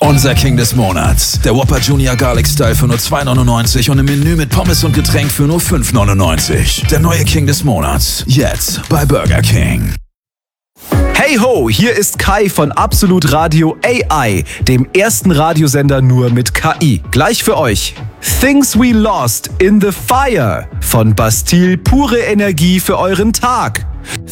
Unser King des Monats. Der Whopper Junior Garlic Style für nur 2,99 und im Menü mit Pommes und Getränk für nur 5,99. Der neue King des Monats. Jetzt bei Burger King. Hey ho, hier ist Kai von Absolut Radio AI, dem ersten Radiosender nur mit KI. Gleich für euch. Things We Lost in the Fire von Bastille, pure Energie für euren Tag.